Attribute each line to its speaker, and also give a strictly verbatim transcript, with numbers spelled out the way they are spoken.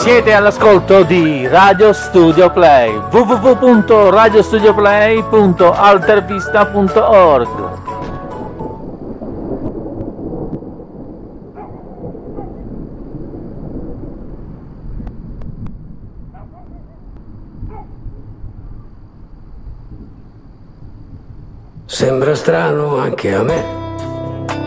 Speaker 1: Siete all'ascolto di Radio Studio Play, w w w punto radio studio play punto altervista punto org.
Speaker 2: Sembra strano anche a me,